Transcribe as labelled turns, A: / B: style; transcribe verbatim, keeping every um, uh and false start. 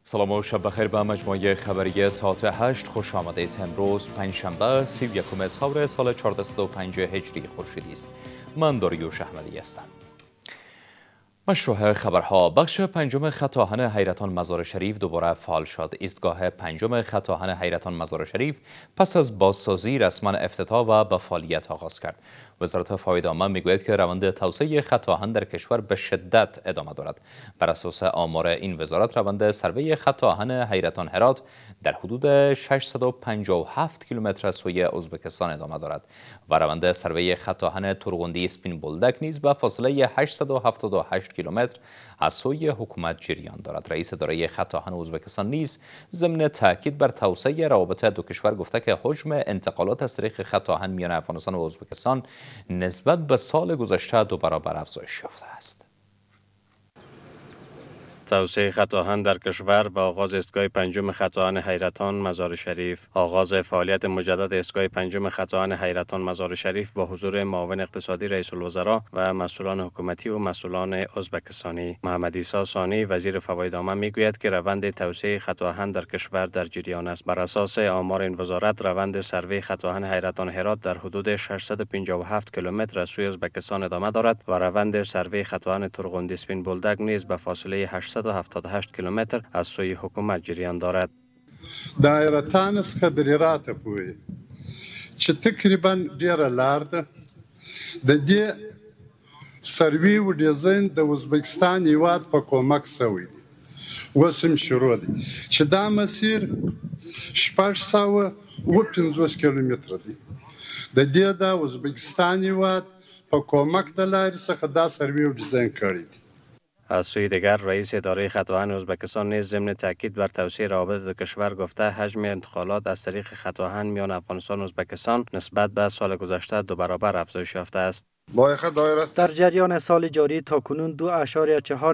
A: سلام و شب بخیر به مجموعه خبری ساعت هشت خوش آمدید. امروز پنجشنبه سی و یکم سور سال چهارصد و پنج هجری خورشیدی است. من داریوش احمدی هستم. مشروع خبرها. بخش پنجم خط آهن حیرتان مزار شریف دوباره فعال شد. ایستگاه پنجم خط آهن حیرتان مزار شریف پس از بازسازی رسما افتتاح و به فعالیت آغاز کرد. وزارت فواید عامه میگوید که روند توسعه خط آهن در کشور به شدت ادامه دارد. بر اساس آمار این وزارت روند سروی خط آهن حیرتان هرات در حدود ششصد و پنجاه و هفت کیلومتر از سوی ازبکستان ادامه دارد و روند سروی خط آهن ترغندی اسپین بولدک نیز به فاصله هشتصد و هفتاد و هشت کیلومتر از سوی حکومت جریان دارد. رئیس اداره خط آهن ازبکستان نیز ضمن تاکید بر توسعه روابط دو کشور گفته که حجم انتقالات از طریق خط آهن میان افغانستان و ازبکستان نسبت به سال گذشته دو برابر افزایش یافته است.
B: توسعه خط آهن در کشور با آغاز ایستگاه پنجم خط آهن حیرتان مزار شریف. آغاز فعالیت مجدد ایستگاه پنجم خط آهن حیرتان مزار شریف با حضور معاون اقتصادی رئیس الوزراء و مسئولان حکومتی و مسئولان ازبکستانی. محمد عیسی ثانی وزیر فواید عامه میگوید که روند توسعه خط آهن در کشور در جریان است. بر اساس آمار این وزارت روند سروی خط آهن حیرتان هرات در حدود ششصد و پنجاه و هفت کیلومتر از سوی ازبکستان ادامه دارد و روند سروی خط آهن ترغندی اسپین بولدک نیز به فاصله هشتصد و هفتاد و هشت کیلومتر از سوی حکومت جریان دارد.
C: دایرتان از خبریرات پوی چې تقریبا ډیره لار ده د دې سروي و ډیزاین د ازبکستان هیواد په کومک شوی دی. اوس هم شروع دی چې دا مسیر شپږ سوه اوه پنځوس کیلومتره دی. د دې د ازبکستان هیواد په کومک د لارې څخه دا سروي و ډیزاین کړی دی.
B: از سوی دیگر رئیس اداره خط آهن ازبکستان نیز ضمن تاکید بر توسعه روابط دو کشور گفته حجم انتقالات از طریق خط آهن میان افغانستان و ازبکستان نسبت به سال گذشته دو برابر افزایش یافته است.
D: در جریان سال جاری تاکنون دو اعشاریه چهار